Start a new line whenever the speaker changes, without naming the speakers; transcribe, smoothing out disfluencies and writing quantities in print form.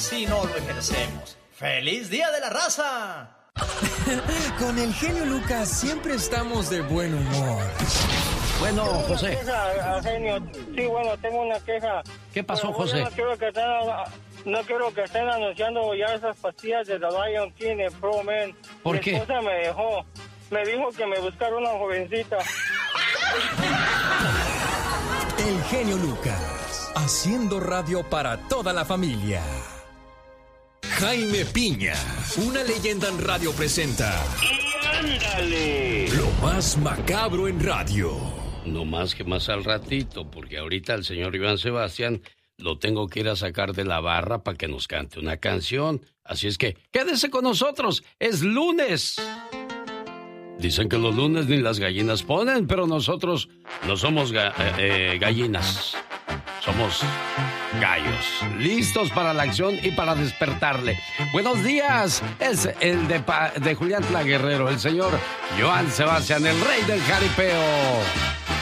si no lo ejercemos. ¡Feliz Día de la Raza!
Con el genio Lucas siempre estamos de buen humor.
Bueno, José.
Genio. Sí, bueno, tengo una queja.
¿Qué pasó, José?
No quiero que estén anunciando ya esas pastillas de The Lion King en Pro Man.
¿Por qué?
Mi esposa me dijo que me buscara una jovencita.
El genio Lucas, haciendo radio para toda la familia. Jaime Piña, una leyenda en radio presenta.
¡Y ándale!
Lo más macabro en radio.
No más que más al ratito, porque ahorita el señor Iván Sebastián lo tengo que ir a sacar de la barra para que nos cante una canción. Así es que quédese con nosotros, es lunes. Dicen que los lunes ni las gallinas ponen, pero nosotros no somos gallinas. Somos gallos, listos para la acción y para despertarle. Buenos días, es el de Julián Tla Guerrero, el señor Joan Sebastián, el rey del jaripeo.